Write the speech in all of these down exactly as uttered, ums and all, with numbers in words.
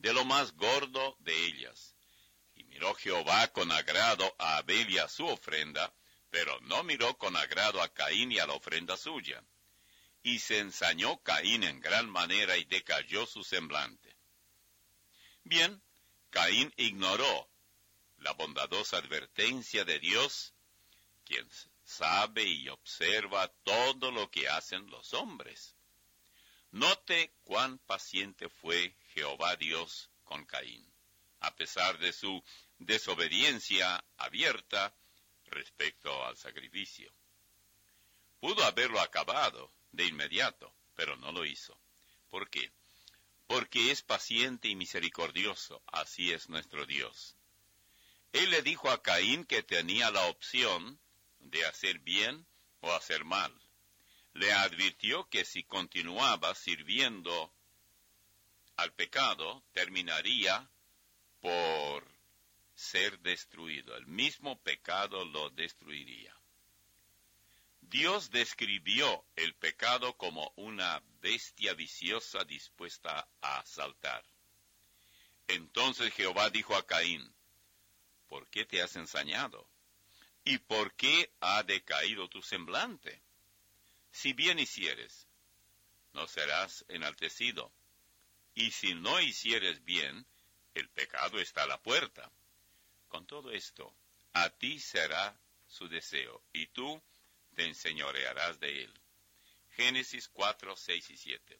de lo más gordo de ellas. Y miró Jehová con agrado a Abel y a su ofrenda, pero no miró con agrado a Caín y a la ofrenda suya. Y se ensañó Caín en gran manera y decayó su semblante. Bien, Caín ignoró la bondadosa advertencia de Dios, quien sabe y observa todo lo que hacen los hombres. Note cuán paciente fue Jehová Dios con Caín, a pesar de su desobediencia abierta respecto al sacrificio. Pudo haberlo acabado de inmediato, pero no lo hizo. ¿Por qué? Porque es paciente y misericordioso, así es nuestro Dios. Él le dijo a Caín que tenía la opción de hacer bien o hacer mal. Le advirtió que si continuaba sirviendo al pecado, terminaría por ser destruido. El mismo pecado lo destruiría. Dios describió el pecado como una bestia viciosa dispuesta a asaltar. Entonces Jehová dijo a Caín, ¿por qué te has ensañado? ¿Y por qué ha decaído tu semblante? Si bien hicieres, no serás enaltecido. Y si no hicieres bien, el pecado está a la puerta. Con todo esto, a ti será su deseo, y tú te enseñorearás de él. Génesis cuatro, seis y siete.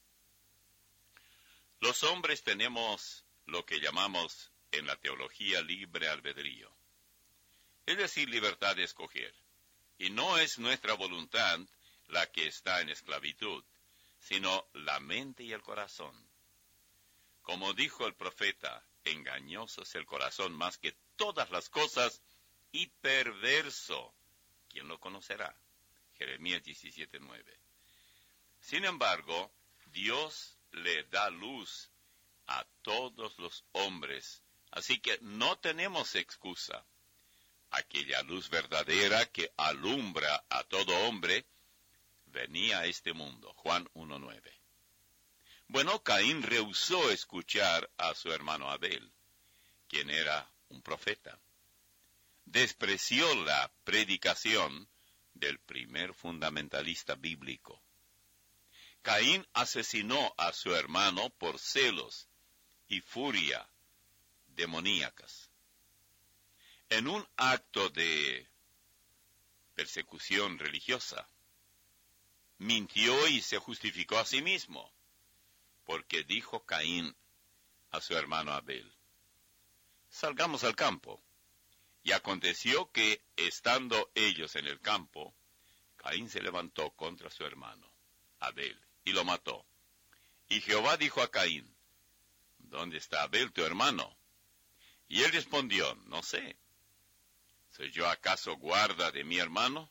Los hombres tenemos lo que llamamos en la teología libre albedrío, es decir, libertad de escoger. Y no es nuestra voluntad la que está en esclavitud, sino la mente y el corazón. Como dijo el profeta, engañoso es el corazón más que todas las cosas y perverso. ¿Quién lo conocerá? Jeremías diecisiete, nueve. Sin embargo, Dios le da luz a todos los hombres, así que no tenemos excusa. Aquella luz verdadera que alumbra a todo hombre venía a este mundo. Juan uno, nueve. Bueno, Caín rehusó escuchar a su hermano Abel, quien era un profeta. Despreció la predicación del primer fundamentalista bíblico. Caín asesinó a su hermano por celos y furia demoníacas. En un acto de persecución religiosa, mintió y se justificó a sí mismo, porque dijo Caín a su hermano Abel, salgamos al campo. Y aconteció que, estando ellos en el campo, Caín se levantó contra su hermano Abel y lo mató. Y Jehová dijo a Caín, ¿dónde está Abel tu hermano? Y él respondió, no sé. ¿Soy yo acaso guarda de mi hermano?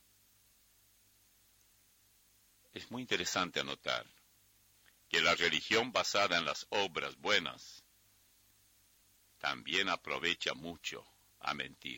Es muy interesante anotar que la religión basada en las obras buenas también aprovecha mucho a mentir.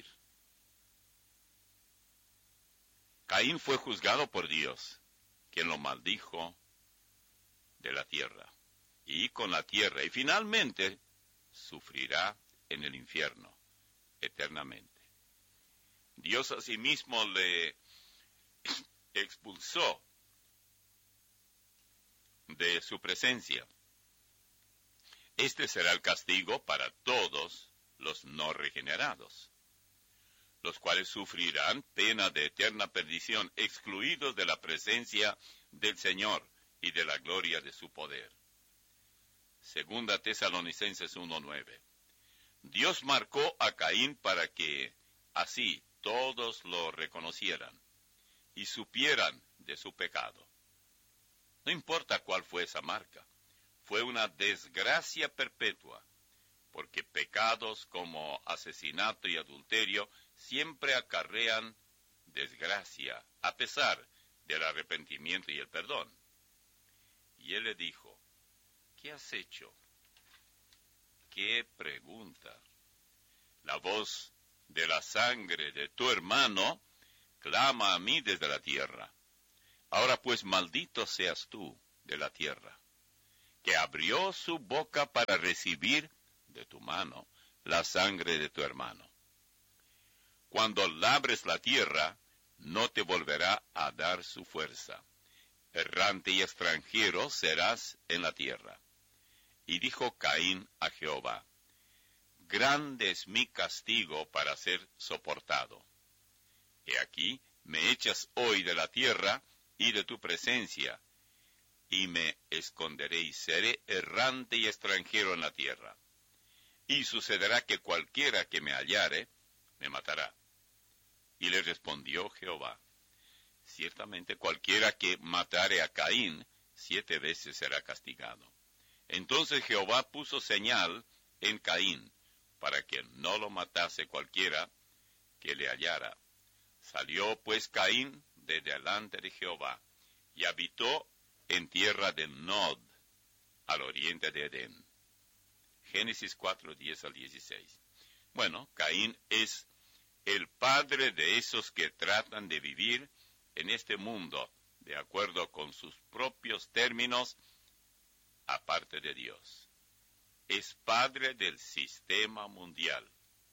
Caín fue juzgado por Dios, quien lo maldijo de la tierra, y con la tierra, y finalmente sufrirá en el infierno eternamente. Dios asimismo le expulsó de su presencia. Este será el castigo para todos los no regenerados, los cuales sufrirán pena de eterna perdición, excluidos de la presencia del Señor y de la gloria de su poder. Segunda Tesalonicenses uno, nueve. Dios marcó a Caín para que así todos lo reconocieran y supieran de su pecado. No importa cuál fue esa marca, fue una desgracia perpetua, porque pecados como asesinato y adulterio siempre acarrean desgracia, a pesar del arrepentimiento y el perdón. Y él le dijo, ¿qué has hecho? ¿Qué pregunta? La voz de la sangre de tu hermano clama a mí desde la tierra. Ahora pues maldito seas tú de la tierra, que abrió su boca para recibir de tu mano la sangre de tu hermano. Cuando labres la tierra, no te volverá a dar su fuerza. Errante y extranjero serás en la tierra. Y dijo Caín a Jehová, grande es mi castigo para ser soportado. He aquí, me echas hoy de la tierra y de tu presencia, y me esconderé y seré errante y extranjero en la tierra. Y sucederá que cualquiera que me hallare, me matará. Y le respondió Jehová, ciertamente cualquiera que matare a Caín, siete veces será castigado. Entonces Jehová puso señal en Caín, para que no lo matase cualquiera que le hallara. Salió pues Caín de delante de Jehová, y habitó en tierra de Nod, al oriente de Edén. Génesis cuatro, diez al dieciséis. Bueno, Caín es el padre de esos que tratan de vivir en este mundo de acuerdo con sus propios términos, aparte de Dios. Es padre del sistema mundial.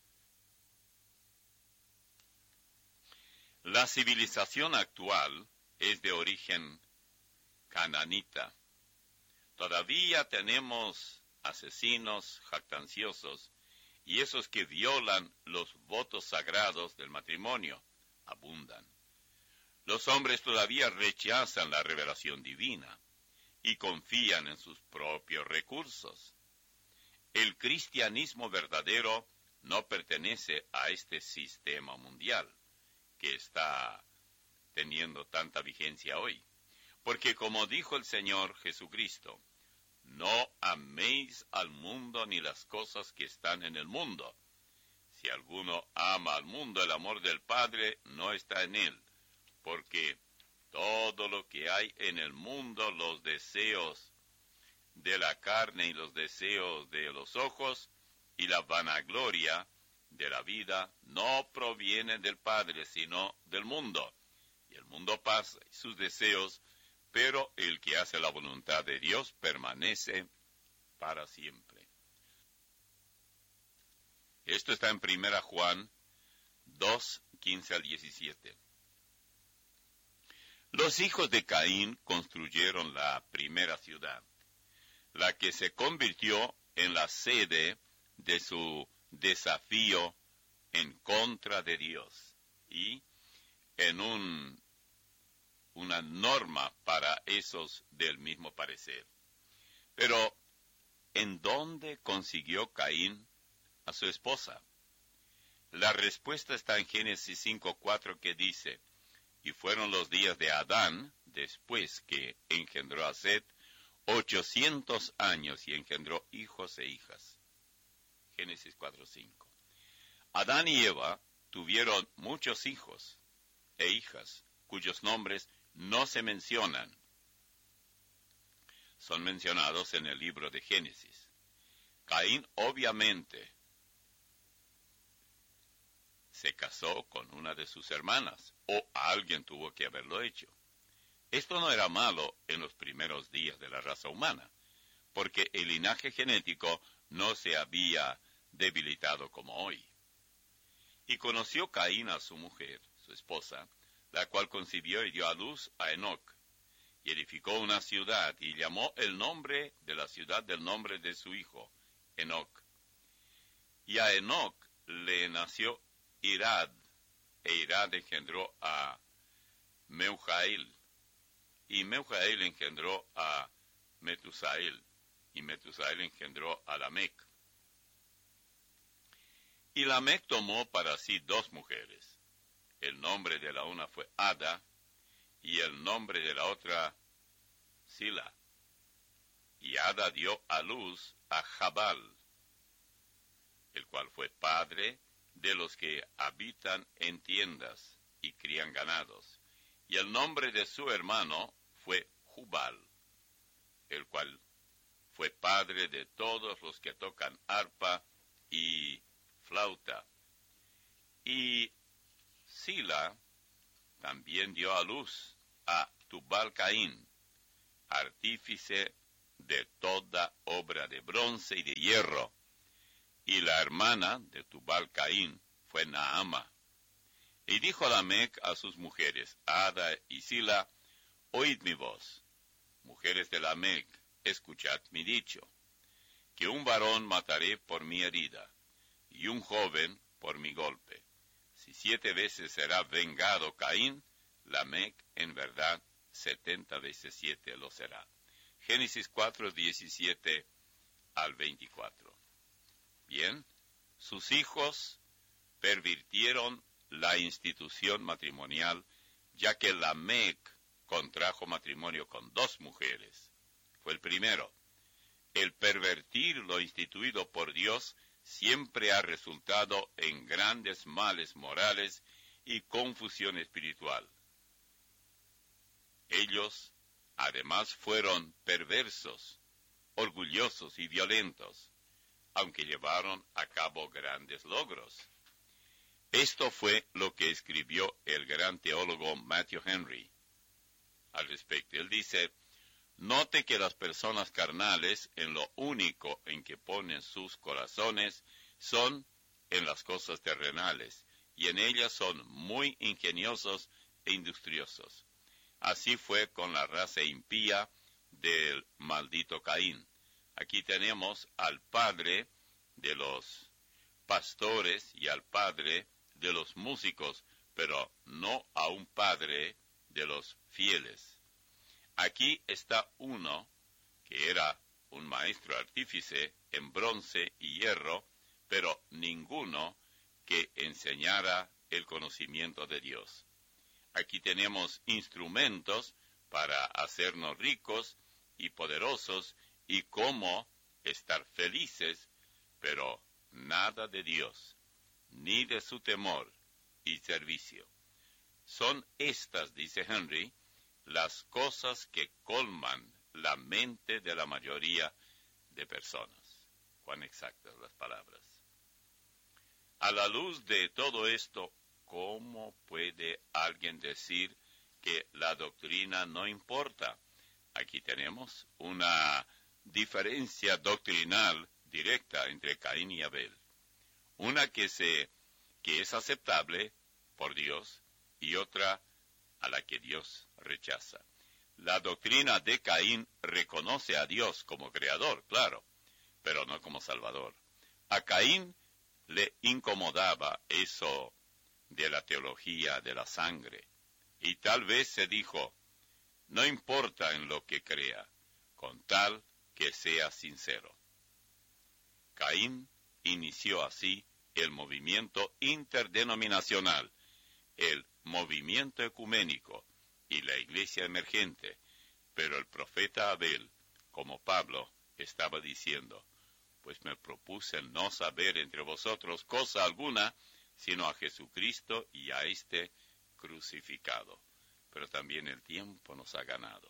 La civilización actual es de origen cananita. Todavía tenemos asesinos jactanciosos y esos que violan los votos sagrados del matrimonio abundan. Los hombres todavía rechazan la revelación divina y confían en sus propios recursos. El cristianismo verdadero no pertenece a este sistema mundial que está teniendo tanta vigencia hoy. Porque como dijo el Señor Jesucristo, no améis al mundo ni las cosas que están en el mundo. Si alguno ama al mundo, el amor del Padre no está en él. Porque todo lo que hay en el mundo, los deseos de la carne y los deseos de los ojos y la vanagloria de la vida, no provienen del Padre, sino del mundo. Y el mundo pasa y sus deseos, pero el que hace la voluntad de Dios permanece para siempre. Esto está en primera Juan dos, quince al diecisiete. Los hijos de Caín construyeron la primera ciudad, la que se convirtió en la sede de su desafío en contra de Dios y en un, una norma para esos del mismo parecer. Pero, ¿en dónde consiguió Caín a su esposa? La respuesta está en Génesis cinco, cuatro, que dice, y fueron los días de Adán, después que engendró a Set, ochocientos años y engendró hijos e hijas. Génesis cuatro, cinco. Adán y Eva tuvieron muchos hijos e hijas, cuyos nombres no se mencionan. Son mencionados en el libro de Génesis. Caín obviamente se casó con una de sus hermanas, o alguien tuvo que haberlo hecho. Esto no era malo en los primeros días de la raza humana, porque el linaje genético no se había debilitado como hoy. Y conoció Caín a su mujer, su esposa, la cual concibió y dio a luz a Enoc, y edificó una ciudad, y llamó el nombre de la ciudad del nombre de su hijo, Enoc. Y a Enoc le nació Irad, e Irad engendró a Meujael, y Meujael engendró a Metusael, y Metusael engendró a Lamec. Y Lamec tomó para sí dos mujeres. El nombre de la una fue Ada, y el nombre de la otra Sila. Y Ada dio a luz a Jabal, el cual fue padre de los que habitan en tiendas y crían ganados. Y el nombre de su hermano fue Jubal, el cual fue padre de todos los que tocan arpa y flauta. Y Sila también dio a luz a Tubal Caín, artífice de toda obra de bronce y de hierro. Y la hermana de Tubal Caín fue Naama. Y dijo Lamec a sus mujeres, Ada y Sila, oíd mi voz. Mujeres de Lamec, escuchad mi dicho, que un varón mataré por mi herida, y un joven por mi golpe. Si siete veces será vengado Caín, Lamec en verdad setenta veces siete lo será. Génesis cuatro, diecisiete al veinticuatro. Bien, sus hijos pervirtieron la institución matrimonial, ya que Lamec contrajo matrimonio con dos mujeres. Fue el primero. El pervertir lo instituido por Dios siempre ha resultado en grandes males morales y confusión espiritual. Ellos, además, fueron perversos, orgullosos y violentos, aunque llevaron a cabo grandes logros. Esto fue lo que escribió el gran teólogo Matthew Henry al respecto. Él dice, note que las personas carnales en lo único en que ponen sus corazones son en las cosas terrenales, y en ellas son muy ingeniosos e industriosos. Así fue con la raza impía del maldito Caín. Aquí tenemos al padre de los pastores y al padre de los músicos, pero no a un padre de los fieles. Aquí está uno que era un maestro artífice en bronce y hierro, pero ninguno que enseñara el conocimiento de Dios. Aquí tenemos instrumentos para hacernos ricos y poderosos y cómo estar felices, pero nada de Dios, ni de su temor y servicio. Son estas, dice Henry, las cosas que colman la mente de la mayoría de personas. Cuán exactas las palabras. A la luz de todo esto, ¿cómo puede alguien decir que la doctrina no importa? Aquí tenemos una diferencia doctrinal directa entre Caín y Abel. Una que, se, que es aceptable por Dios y otra a la que Dios rechaza. La doctrina de Caín reconoce a Dios como creador, claro, pero no como salvador. A Caín le incomodaba eso de la teología de la sangre, y tal vez se dijo, no importa en lo que crea, con tal que sea sincero. Caín inició así el movimiento interdenominacional, el movimiento ecuménico y la iglesia emergente, pero el profeta Abel, como Pablo, estaba diciendo, pues me propuse no saber entre vosotros cosa alguna, sino a Jesucristo y a este crucificado. Pero también el tiempo nos ha ganado.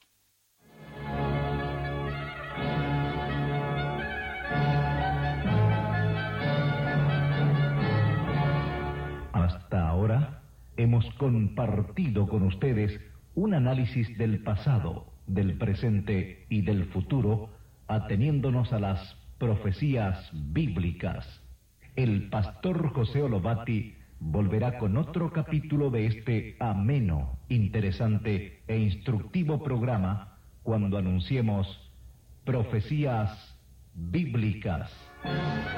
Hasta ahora hemos compartido con ustedes un análisis del pasado, del presente y del futuro, ateniéndonos a las profecías bíblicas. El pastor José Olobati volverá con otro capítulo de este ameno, interesante e instructivo programa cuando anunciemos profecías bíblicas.